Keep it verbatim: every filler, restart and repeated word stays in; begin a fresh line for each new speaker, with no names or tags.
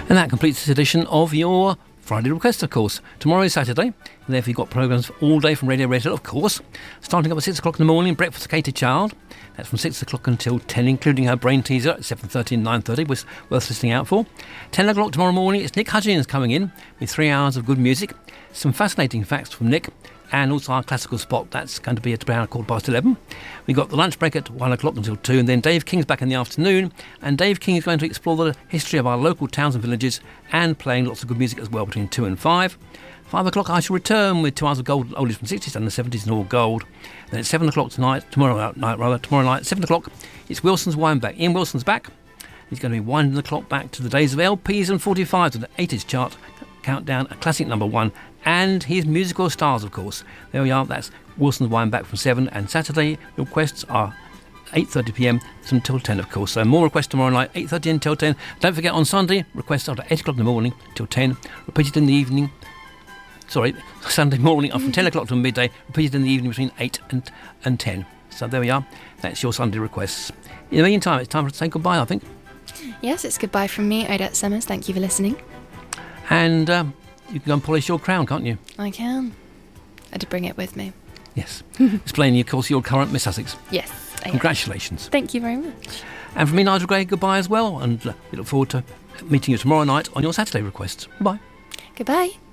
And that completes this edition of your Friday request, of course. Tomorrow is Saturday, and therefore you've got programmes all day from Radio Radio, of course. Starting up at six o'clock in the morning, Breakfast for Katie Child. That's from six o'clock until ten, including her brain teaser at seven thirty and nine thirty, was worth listening out for. ten o'clock tomorrow morning, it's Nick Hudgens coming in with three hours of good music. Some fascinating facts from Nick, and also our classical spot. That's going to be at around quarter past eleven. We've got the lunch break at one o'clock until two, and then Dave King's back in the afternoon, and Dave King is going to explore the history of our local towns and villages and playing lots of good music as well between two and five. five o'clock I shall return with two hours of gold, oldies from the sixties and the seventies and all gold. Then at seven o'clock tonight, tomorrow night rather, tomorrow night, seven o'clock, it's Wilson's Wine Back. Ian Wilson's back. He's going to be winding the clock back to the days of L Ps and forty-fives and the eighties chart, countdown, a classic number one, and his musical stars, of course. There we are, that's Wilson's Wine Back from seven, and Saturday requests are eight thirty p m until ten, of course. So more requests tomorrow night, eight thirty until ten. Don't forget on Sunday, requests are at eight o'clock in the morning till ten, repeated in the evening. Sorry, Sunday morning from ten o'clock till midday, repeated in the evening between eight and, and ten. So there we are, that's your Sunday requests. In the meantime, it's time for us to say goodbye, I think.
Yes, it's goodbye from me, Odette Summers. Thank you for listening.
And um, you can go and polish your crown, can't you?
I can. I had to bring it with me.
Yes. Displaying, of course, your current Miss Sussex.
Yes. I
Congratulations.
am. Thank you very much.
And from me, Nigel Gray, goodbye as well. And uh, we look forward to meeting you tomorrow night on your Saturday requests. Bye.
Goodbye.